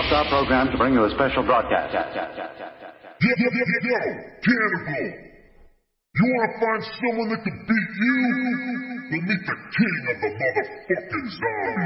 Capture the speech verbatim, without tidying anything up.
interrupt our program to bring you a special broadcast. Yo, yo, yo, yo, yo, Cannibal. You want to find someone that can beat you? Then meet the king of the motherfucking zombies.